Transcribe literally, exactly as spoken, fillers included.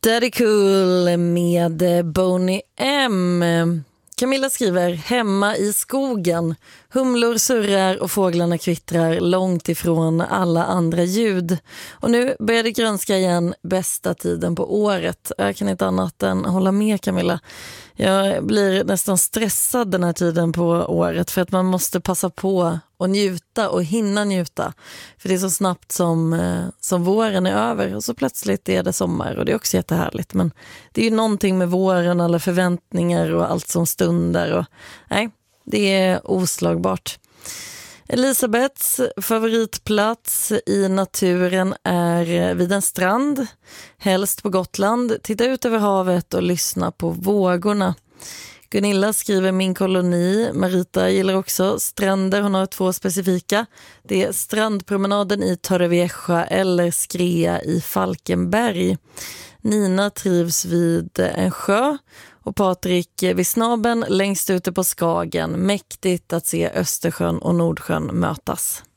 Daddy Cool med Boney M. Camilla skriver: hemma i skogen. Humlor surrar och fåglarna kvittrar långt ifrån alla andra ljud. Och nu börjar det grönska igen, bästa tiden på året. Jag kan inte annat än hålla med Camilla. Jag blir nästan stressad den här tiden på året för att man måste passa på och njuta och hinna njuta. För det är så snabbt som, som våren är över och så plötsligt är det sommar och det är också jättehärligt. Men det är ju någonting med våren, alla förväntningar och allt som stundar. Och, nej, det är oslagbart. Elisabeths favoritplats i naturen är vid en strand, helst på Gotland. Titta ut över havet och lyssna på vågorna. Gunilla skriver min koloni. Marita gillar också stränder. Hon har två specifika. Det är strandpromenaden i Torrevieja eller Skrea i Falkenberg. Nina trivs vid en sjö. Och Patrik vid Snaben längst ute på Skagen. Mäktigt att se Östersjön och Nordsjön mötas.